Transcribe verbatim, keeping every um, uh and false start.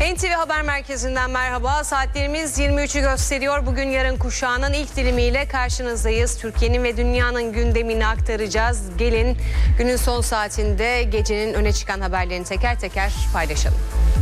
N T V Haber Merkezi'nden merhaba. Saatlerimiz yirmi üçü gösteriyor. Bugün yarın kuşağının ilk dilimiyle karşınızdayız. Türkiye'nin ve dünyanın gündemini aktaracağız. Gelin günün son saatinde gecenin öne çıkan haberlerini teker teker paylaşalım.